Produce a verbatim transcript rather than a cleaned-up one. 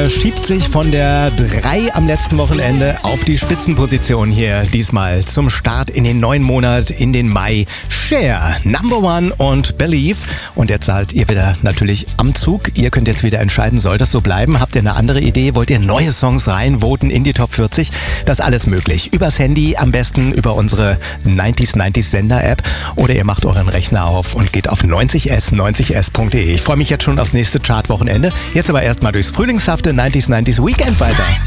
Woche schiebt sich von der drei am letzten Wochenende auf die Spitzenposition hier diesmal zum Start in den neuen Monat, in den Mai. Cher, Number One und Believe. Und jetzt seid ihr wieder natürlich am Zug. Ihr könnt jetzt wieder entscheiden, soll das so bleiben? Habt ihr eine andere Idee? Wollt ihr neue Songs reinvoten in die Top vierzig? Das ist alles möglich. Übers Handy, am besten über unsere neunzig neunzig Sender-App. Oder ihr macht euren Rechner auf und geht auf neunzig s neunzig s punkt de. Ich freue mich jetzt schon aufs nächste Chartwochenende. Jetzt aber erstmal durchs frühlingshafte neunzig neunzig Weekend weiter.